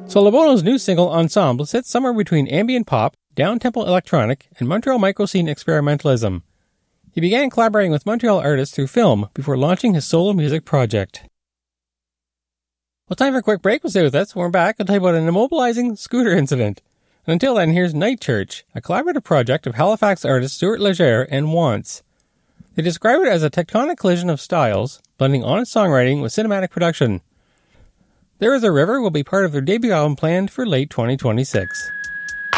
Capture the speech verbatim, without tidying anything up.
So Lebono's new single, Ensemble, sits somewhere between ambient pop, down-tempo electronic, and Montreal microscene experimentalism. He began collaborating with Montreal artists through film before launching his solo music project. Well, time for a quick break. We'll stay with us. When we're back, I'll tell you about an immobilizing scooter incident. And until then, here's Night Church, a collaborative project of Halifax artists Stuart Leger and Wants. They describe it as a tectonic collision of styles, blending honest songwriting with cinematic production. There Is a River will be part of their debut album planned for late twenty twenty-six.